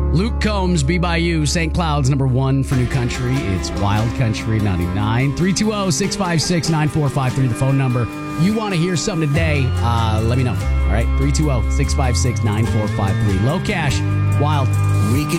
Luke Combs, Be By You, St. Cloud's number one for New Country. It's Wild Country 99. 320-656-9453, the phone number. You want to hear something today, let me know. All right, 320-656-9453. Low Cash, Wild. We could